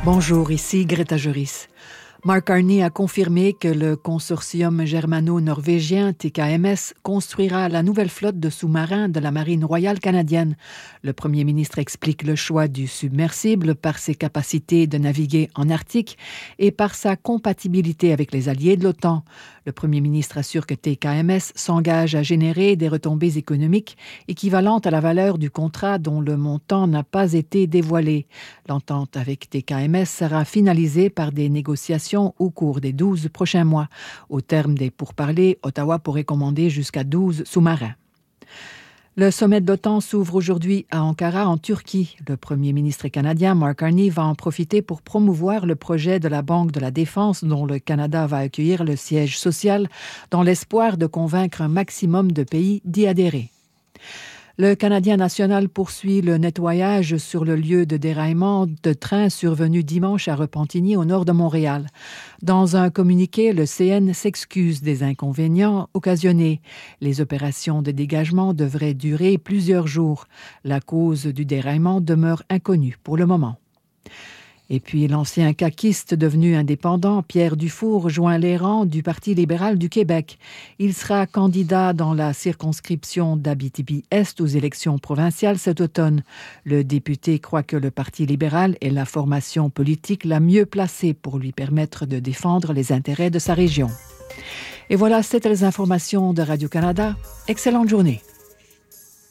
Bonjour, ici Greta Joris. Mark Carney a confirmé que le consortium germano-norvégien TKMS construira la nouvelle flotte de sous-marins de la Marine royale canadienne. Le premier ministre explique le choix du submersible par ses capacités de naviguer en Arctique et par sa compatibilité avec les alliés de l'OTAN. Le premier ministre assure que TKMS s'engage à générer des retombées économiques équivalentes à la valeur du contrat dont le montant n'a pas été dévoilé. L'entente avec TKMS sera finalisée par des négociations au cours des 12 prochains mois. Au terme des pourparlers, Ottawa pourrait commander jusqu'à 12 sous-marins. Le sommet de l'OTAN s'ouvre aujourd'hui à Ankara, en Turquie. Le premier ministre canadien, Mark Carney, va en profiter pour promouvoir le projet de la Banque de la Défense dont le Canada va accueillir le siège social dans l'espoir de convaincre un maximum de pays d'y adhérer. Le Canadien national poursuit le nettoyage sur le lieu de déraillement de train survenu dimanche à Repentigny, au nord de Montréal. Dans un communiqué, le CN s'excuse des inconvénients occasionnés. Les opérations de dégagement devraient durer plusieurs jours. La cause du déraillement demeure inconnue pour le moment. Et puis l'ancien caquiste devenu indépendant, Pierre Dufour, rejoint les rangs du Parti libéral du Québec. Il sera candidat dans la circonscription d'Abitibi-Est aux élections provinciales cet automne. Le député croit que le Parti libéral est la formation politique la mieux placée pour lui permettre de défendre les intérêts de sa région. Et voilà, c'était les informations de Radio-Canada. Excellente journée.